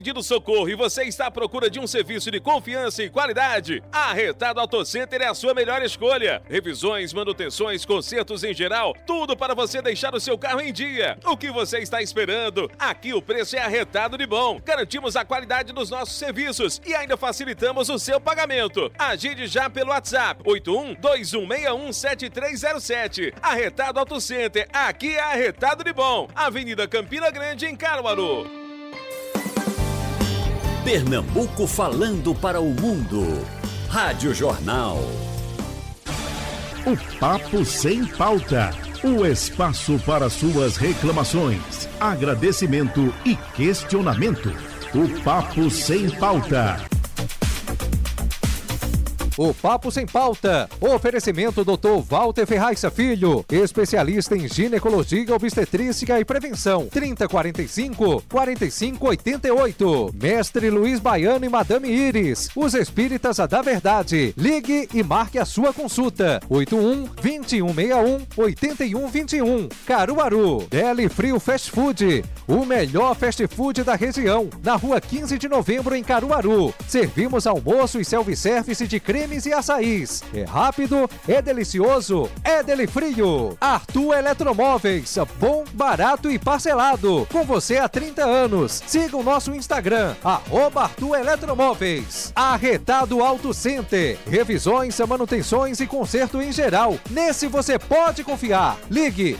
Do Socorro e você está à procura de um serviço de confiança e qualidade? A Arretado Auto Center é a sua melhor escolha. Revisões, manutenções, consertos em geral, tudo para você deixar o seu carro em dia. O que você está esperando? Aqui o preço é arretado de bom. Garantimos a qualidade dos nossos serviços e ainda facilitamos o seu pagamento. Agende já pelo WhatsApp 81-2161-7307. Arretado Auto Center, aqui é arretado de bom. Avenida Campina Grande, em Caruaru. Pernambuco falando para o mundo. Rádio Jornal. O Papo Sem Pauta. O espaço para suas reclamações, agradecimento e questionamento. O Papo Sem Pauta. O Papo Sem Pauta. Oferecimento Dr. Walter Ferraz Filho, especialista em ginecologia, obstetrícia e prevenção. 3045-4588. Mestre Luiz Baiano e Madame Iris, os espíritas da verdade. Ligue e marque a sua consulta. 81-2161-8121. Caruaru. Deli Frio Fast Food, o melhor fast food da região. Na rua 15 de novembro, em Caruaru. Servimos almoço e self-service de cremes e açaís. É rápido, é delicioso, é Deli Frio. Arthur Eletromóveis, bom, barato e parcelado. Com você há 30 anos. Siga o nosso Instagram, @Arthur Eletromóveis. Arretado Auto Center. Revisões, manutenções e conserto em geral. Nesse você pode confiar. Ligue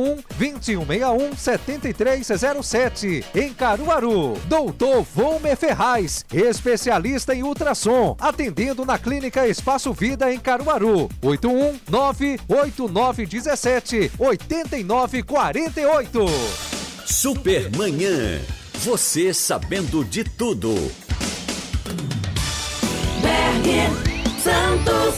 81-2161-7307. Em Caruaru. Doutor Volmer Ferraz, especialista em ultrassom. Atendendo na Clínica Espaço Vida, em Caruaru. 81-98917-8948. Supermanhã. Você sabendo de tudo. Berger Santos.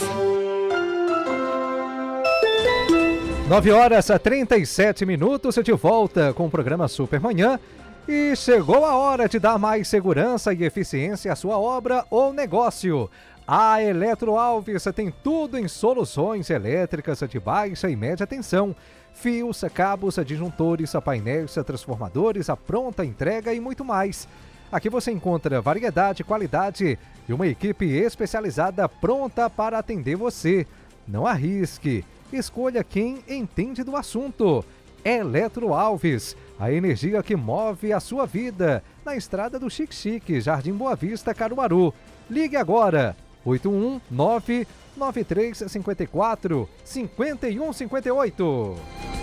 9h37, de volta com o programa Supermanhã. E chegou a hora de dar mais segurança e eficiência à sua obra ou negócio. A Eletro Alves tem tudo em soluções elétricas de baixa e média tensão. Fios, cabos, disjuntores, painéis, transformadores, a pronta entrega e muito mais. Aqui você encontra variedade, qualidade e uma equipe especializada pronta para atender você. Não arrisque, escolha quem entende do assunto. Eletro Alves, a energia que move a sua vida. Na estrada do Xique-Xique, Jardim Boa Vista, Caruaru. Ligue agora, 819-9354-5158.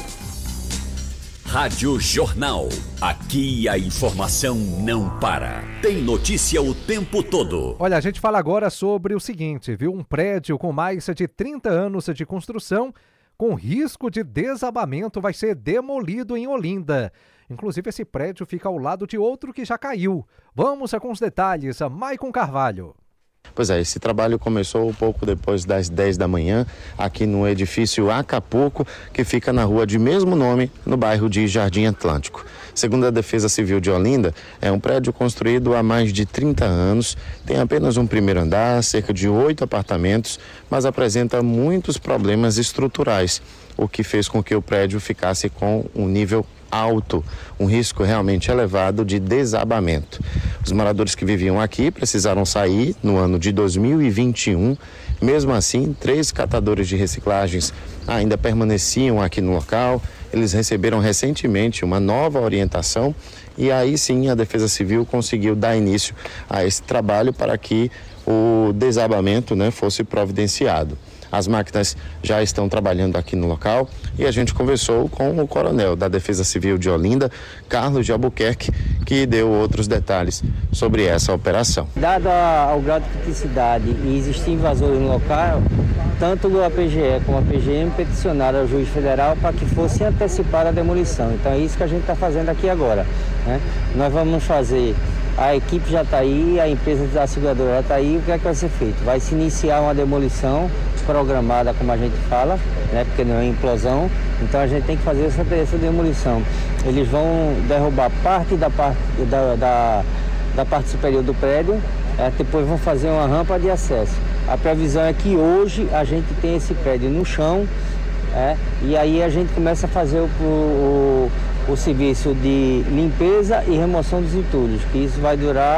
Rádio Jornal. Aqui a informação não para. Tem notícia o tempo todo. Olha, a gente fala agora sobre o seguinte, viu? Um prédio com mais de 30 anos de construção, com risco de desabamento, vai ser demolido em Olinda. Inclusive, esse prédio fica ao lado de outro que já caiu. Vamos com os detalhes, Maicon Carvalho. Pois é, esse trabalho começou um pouco depois das 10 da manhã, aqui no edifício Acapulco, que fica na rua de mesmo nome, no bairro de Jardim Atlântico. Segundo a Defesa Civil de Olinda, é um prédio construído há mais de 30 anos, tem apenas um primeiro andar, cerca de 8 apartamentos, mas apresenta muitos problemas estruturais, o que fez com que o prédio ficasse com um nível alto, um risco realmente elevado de desabamento. Os moradores que viviam aqui precisaram sair no ano de 2021. Mesmo assim, 3 catadores de reciclagens ainda permaneciam aqui no local. Eles receberam recentemente uma nova orientação e aí sim a Defesa Civil conseguiu dar início a esse trabalho para que o desabamento, fosse providenciado. As máquinas já estão trabalhando aqui no local e a gente conversou com o coronel da Defesa Civil de Olinda, Carlos de Albuquerque, que deu outros detalhes sobre essa operação. Dado ao grau de criticidade e existir invasores no local, tanto a PGE como a PGM peticionaram ao juiz federal para que fosse antecipada a demolição. Então é isso que a gente está fazendo aqui agora, Nós vamos fazer, a equipe já está aí, a empresa da seguradora já está aí, o que é que vai ser feito? Vai se iniciar uma demolição programada, como a gente fala, porque não é implosão, então a gente tem que fazer essa demolição. Eles vão derrubar parte da parte superior do prédio, depois vão fazer uma rampa de acesso. A previsão é que hoje a gente tem esse prédio no chão, e aí a gente começa a fazer o serviço de limpeza e remoção dos entulhos, que isso vai durar